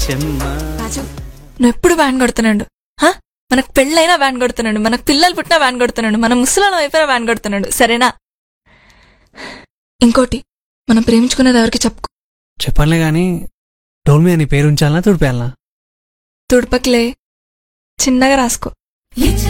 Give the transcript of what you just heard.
రాజు నువ్వు ఎప్పుడు వ్యాన్ కొడుతున్నాడు? మనకు పెళ్ళైనా వ్యాన్ కొడుతున్నాడు, మనకు పిల్లలు పుట్టినా వ్యాన్ కొడుతున్నాడు, మన ముసలాం అయిపోయినా వ్యాన్ కొడుతున్నాడు. సరేనా? ఇంకోటి, మనం ప్రేమించుకునేది ఎవరికి చెప్పుకో. చెప్పనులే గాని డోల్ మీద నీ పేరు ఉంచాలనా తుడిపేయాలనా? తుడపకిలే, చిన్నగా రాసుకో.